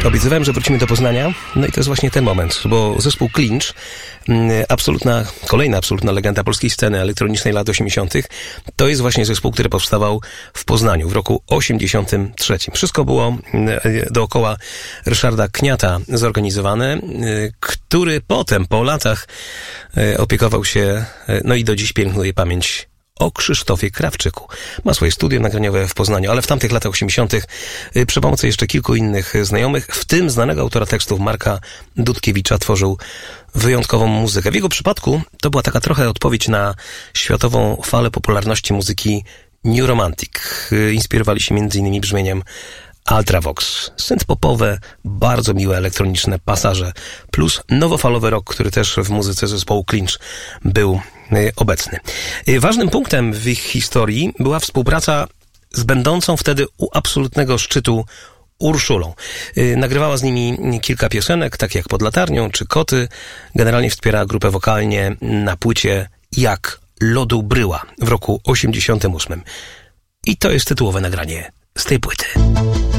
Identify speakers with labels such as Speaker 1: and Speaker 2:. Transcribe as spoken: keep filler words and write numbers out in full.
Speaker 1: Obiecywałem, że wrócimy do Poznania, no i to jest właśnie ten moment, bo zespół Clinch, absolutna, kolejna absolutna legenda polskiej sceny elektronicznej lat osiemdziesiątych, to jest właśnie zespół, który powstawał w Poznaniu w roku osiemdziesiątym trzecim. Wszystko było dookoła Ryszarda Kniata zorganizowane, który potem, po latach, opiekował się, no i do dziś pielęgnuje pamięć o Krzysztofie Krawczyku. Ma swoje studio nagraniowe w Poznaniu, ale w tamtych latach osiemdziesiątych przy pomocy jeszcze kilku innych znajomych, w tym znanego autora tekstów Marka Dudkiewicza, tworzył wyjątkową muzykę. W jego przypadku to była taka trochę odpowiedź na światową falę popularności muzyki New Romantic. Inspirowali się między innymi brzmieniem Ultravox, synth-popowe, bardzo miłe elektroniczne pasaże, plus nowofalowy rock, który też w muzyce zespołu Clinch był obecny. Ważnym punktem w ich historii była współpraca z będącą wtedy u absolutnego szczytu Urszulą. Nagrywała z nimi kilka piosenek, takie jak Pod latarnią czy Koty. Generalnie wspierała grupę wokalnie na płycie Jak lodu bryła w roku osiemdziesiątym ósmym. I to jest tytułowe nagranie z tej płyty.